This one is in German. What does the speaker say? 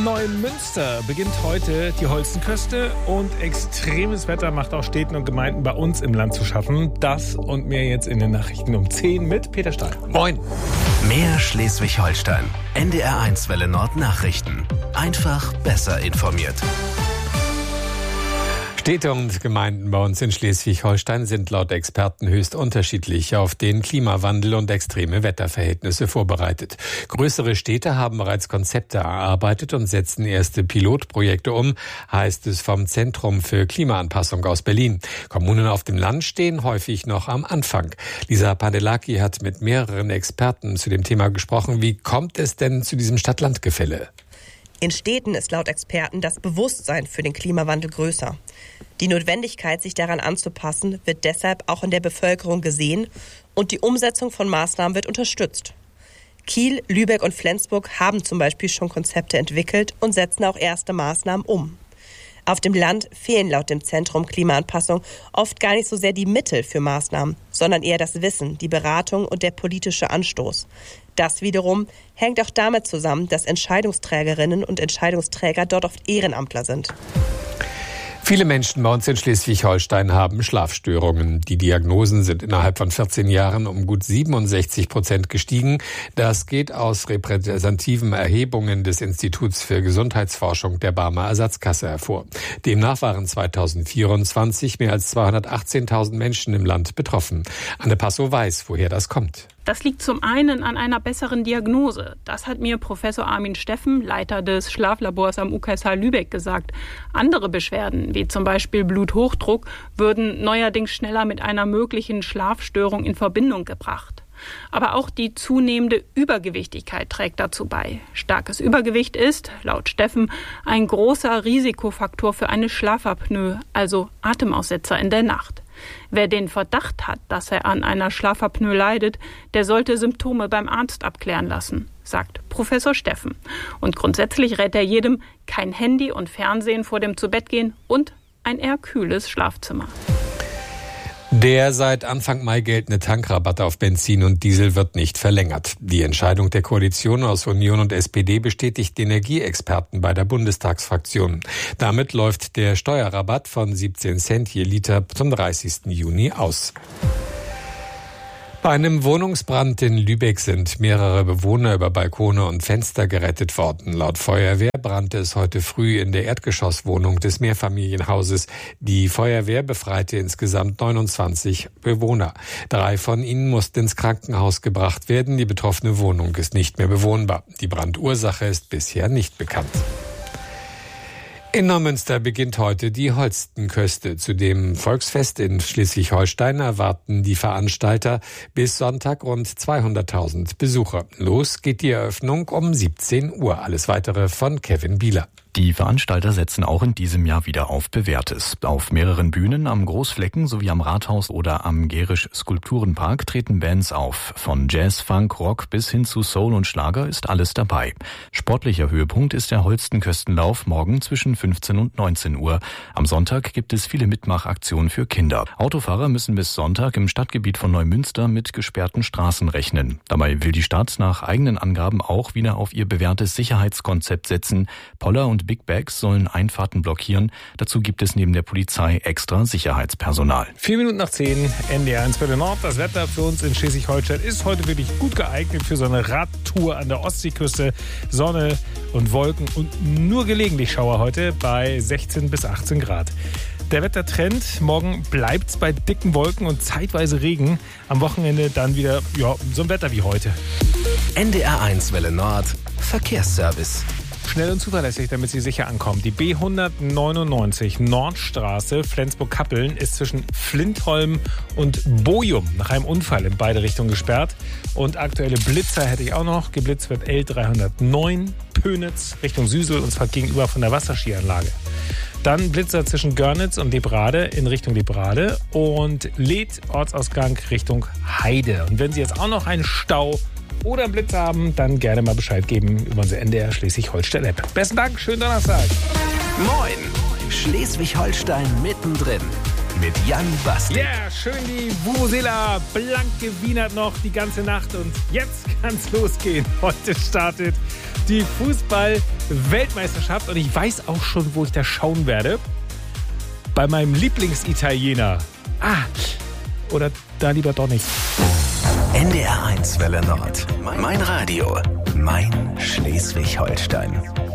Neumünster beginnt heute die Holstenküste und extremes Wetter macht auch Städten und Gemeinden bei uns im Land zu schaffen. Das und mehr jetzt in den Nachrichten um 10 mit Peter Stein. Moin. Mehr Schleswig-Holstein. NDR1 Welle Nord Nachrichten. Einfach besser informiert. Städte und Gemeinden bei uns in Schleswig-Holstein sind laut Experten höchst unterschiedlich auf den Klimawandel und extreme Wetterverhältnisse vorbereitet. Größere Städte haben bereits Konzepte erarbeitet und setzen erste Pilotprojekte um, heißt es vom Zentrum für Klimaanpassung aus Berlin. Kommunen auf dem Land stehen häufig noch am Anfang. Lisa Padelaki hat mit mehreren Experten zu dem Thema gesprochen. Wie kommt es denn zu diesem Stadt-Land-Gefälle? In Städten ist laut Experten das Bewusstsein für den Klimawandel größer. Die Notwendigkeit, sich daran anzupassen, wird deshalb auch in der Bevölkerung gesehen und die Umsetzung von Maßnahmen wird unterstützt. Kiel, Lübeck und Flensburg haben zum Beispiel schon Konzepte entwickelt und setzen auch erste Maßnahmen um. Auf dem Land fehlen laut dem Zentrum Klimaanpassung oft gar nicht so sehr die Mittel für Maßnahmen, sondern eher das Wissen, die Beratung und der politische Anstoß. Das wiederum hängt auch damit zusammen, dass Entscheidungsträgerinnen und Entscheidungsträger dort oft Ehrenamtler sind. Viele Menschen bei uns in Schleswig-Holstein haben Schlafstörungen. Die Diagnosen sind innerhalb von 14 Jahren um gut 67% gestiegen. Das geht aus repräsentativen Erhebungen des Instituts für Gesundheitsforschung der Barmer Ersatzkasse hervor. Demnach waren 2024 mehr als 218.000 Menschen im Land betroffen. Anne Passow weiß, woher das kommt. Das liegt zum einen an einer besseren Diagnose. Das hat mir Professor Armin Steffen, Leiter des Schlaflabors am UKSH Lübeck, gesagt. Andere Beschwerden, wie zum Beispiel Bluthochdruck, würden neuerdings schneller mit einer möglichen Schlafstörung in Verbindung gebracht. Aber auch die zunehmende Übergewichtigkeit trägt dazu bei. Starkes Übergewicht ist, laut Steffen, ein großer Risikofaktor für eine Schlafapnoe, also Atemaussetzer in der Nacht. Wer den Verdacht hat, dass er an einer Schlafapnoe leidet, der sollte Symptome beim Arzt abklären lassen, sagt Professor Steffen. Und grundsätzlich rät er jedem, kein Handy und Fernsehen vor dem Zubettgehen und ein eher kühles Schlafzimmer. Der seit Anfang Mai geltende Tankrabatt auf Benzin und Diesel wird nicht verlängert. Die Entscheidung der Koalition aus Union und SPD bestätigt die Energieexperten bei der Bundestagsfraktion. Damit läuft der Steuerrabatt von 17 Cent je Liter zum 30. Juni aus. Bei einem Wohnungsbrand in Lübeck sind mehrere Bewohner über Balkone und Fenster gerettet worden. Laut Feuerwehr brannte es heute früh in der Erdgeschosswohnung des Mehrfamilienhauses. Die Feuerwehr befreite insgesamt 29 Bewohner. 3 von ihnen mussten ins Krankenhaus gebracht werden. Die betroffene Wohnung ist nicht mehr bewohnbar. Die Brandursache ist bisher nicht bekannt. In Neumünster beginnt heute die Holstenküste. Zu dem Volksfest in Schleswig-Holstein erwarten die Veranstalter bis Sonntag rund 200.000 Besucher. Los geht die Eröffnung um 17 Uhr. Alles Weitere von Kevin Bieler. Die Veranstalter setzen auch in diesem Jahr wieder auf Bewährtes. Auf mehreren Bühnen, am Großflecken sowie am Rathaus oder am Gerisch-Skulpturenpark treten Bands auf. Von Jazz, Funk, Rock bis hin zu Soul und Schlager ist alles dabei. Sportlicher Höhepunkt ist der Holstenküstenlauf morgen zwischen 15 und 19 Uhr. Am Sonntag gibt es viele Mitmachaktionen für Kinder. Autofahrer müssen bis Sonntag im Stadtgebiet von Neumünster mit gesperrten Straßen rechnen. Dabei will die Stadt nach eigenen Angaben auch wieder auf ihr bewährtes Sicherheitskonzept setzen. Poller und Big Bags sollen Einfahrten blockieren. Dazu gibt es neben der Polizei extra Sicherheitspersonal. 4 Minuten nach 10, NDR1 Welle Nord. Das Wetter für uns in Schleswig-Holstein ist heute wirklich gut geeignet für so eine Radtour an der Ostseeküste. Sonne und Wolken und nur gelegentlich Schauer heute bei 16 bis 18 Grad. Der Wettertrend, morgen bleibt's bei dicken Wolken und zeitweise Regen. Am Wochenende dann wieder so ein Wetter wie heute. NDR1 Welle Nord, Verkehrsservice. Schnell und zuverlässig, damit Sie sicher ankommen. Die B199 Nordstraße Flensburg-Kappeln ist zwischen Flintholm und Bochum nach einem Unfall in beide Richtungen gesperrt. Und aktuelle Blitzer hätte ich auch noch. Geblitzt wird L309 Pönitz Richtung Süsel und zwar gegenüber von der Wasserskianlage. Dann Blitzer zwischen Görnitz und Lebrade in Richtung Lebrade und Leth Ortsausgang Richtung Heide. Und wenn Sie jetzt auch noch einen Stau oder einen Blitz haben, dann gerne mal Bescheid geben über unsere NDR Schleswig-Holstein-App. Besten Dank, schönen Donnerstag. Moin, Schleswig-Holstein mittendrin. mit Jan Basti. Ja, schön die Vuvuzela blank gewienert noch die ganze Nacht und jetzt kann's losgehen. Heute startet die Fußball-Weltmeisterschaft und ich weiß auch schon, wo ich da schauen werde. Bei meinem Lieblingsitaliener. Oder da lieber doch nicht. NDR 1 Welle Nord. Mein Radio. Mein Schleswig-Holstein.